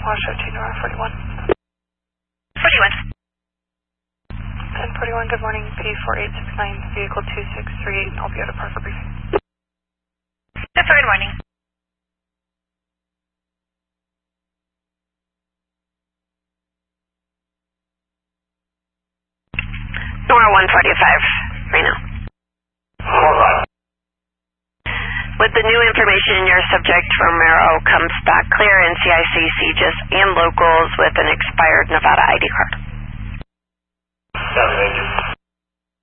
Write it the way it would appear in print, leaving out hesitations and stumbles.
Washoe to Nora 41. 41. 1041, good morning, P4869, vehicle 2638, I'll be out of Parker briefing. That's good morning. Nora 145, right now. With the new information, your subject Romero comes back clear in CIC, CGIS, and locals with an expired Nevada ID card. Thank you.